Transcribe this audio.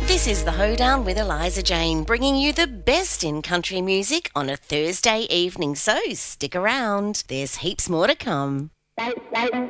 This is The Hoedown with Eliza Jane, bringing you the best in country music on a Thursday evening, so stick around. There's heaps more to come.